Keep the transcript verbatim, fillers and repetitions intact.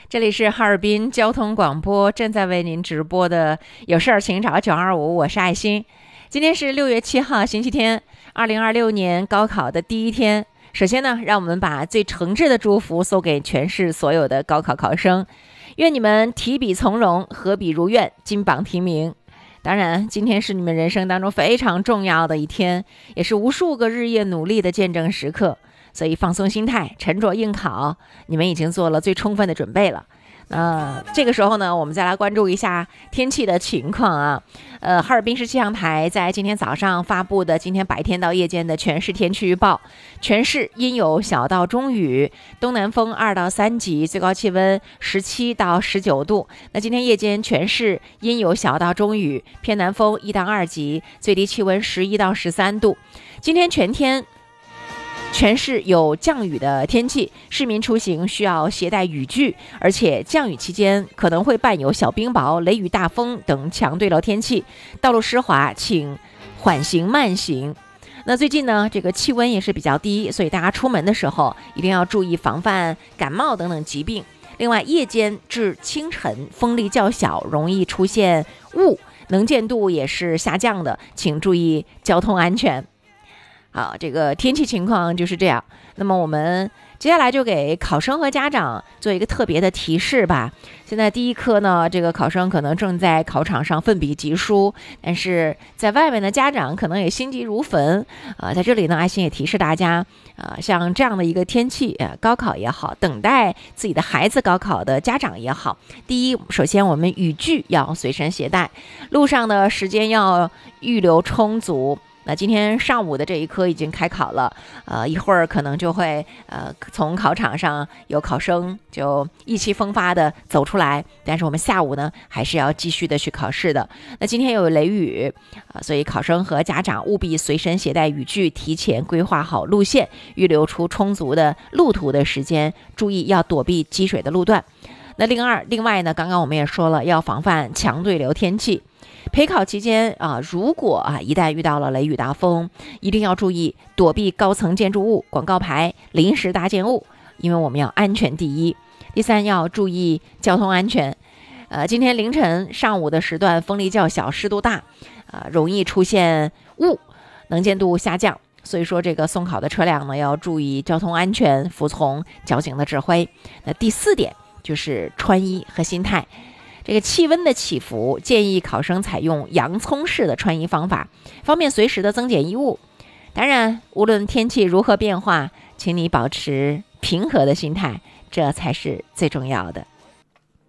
这里是哈尔滨交通广播，正在为您直播的有事儿请找九二五，我是爱心。今天是六月七号星期天，二零二六年高考的第一天。首先呢，让我们把最诚挚的祝福送给全市所有的高考考生，愿你们提笔从容，合笔如愿，金榜题名。当然，今天是你们人生当中非常重要的一天，也是无数个日夜努力的见证时刻。所以放松心态，沉着应考，你们已经做了最充分的准备了。呃，这个时候呢，我们再来关注一下天气的情况啊。呃，哈尔滨市气象台在今天早上发布的今天白天到夜间的全市天气预报，全市阴有小到中雨，东南风二到三级，最高气温十七到十九度。那今天夜间全市阴有小到中雨，偏南风一到二级，最低气温十一到十三度。今天全天全市有降雨的天气，市民出行需要携带雨具，而且降雨期间可能会伴有小冰雹、雷雨大风等强对流天气，道路湿滑，请缓行慢行。那最近呢，这个气温也是比较低，所以大家出门的时候一定要注意防范感冒等等疾病。另外，夜间至清晨风力较小，容易出现雾，能见度也是下降的，请注意交通安全。好，这个天气情况就是这样。那么我们接下来就给考生和家长做一个特别的提示吧。现在第一科呢，这个考生可能正在考场上奋笔疾书，但是在外面的家长可能也心急如焚啊、呃。在这里呢，爱心也提示大家啊、呃，像这样的一个天气，呃，高考也好，等待自己的孩子高考的家长也好，第一，首先我们雨具要随身携带，路上的时间要预留充足。那今天上午的这一科已经开考了，呃，一会儿可能就会呃从考场上有考生就意气风发的走出来，但是我们下午呢还是要继续的去考试的。那今天有雷雨啊、呃，所以考生和家长务必随身携带雨具，提前规划好路线，预留出充足的路途的时间，注意要躲避积水的路段。那另二另外呢，刚刚我们也说了，要防范强对流天气。陪考期间啊，如果啊一旦遇到了雷雨大风，一定要注意躲避高层建筑物、广告牌、临时搭建物，因为我们要安全第一。第三，要注意交通安全。呃，今天凌晨上午的时段风力较小，湿度大，呃，容易出现雾，能见度下降。所以说，这个送考的车辆呢，要注意交通安全，服从交警的指挥。那第四点就是穿衣和心态。这个气温的起伏，建议考生采用洋葱式的穿衣方法，方便随时的增减衣物。当然，无论天气如何变化，请你保持平和的心态，这才是最重要的。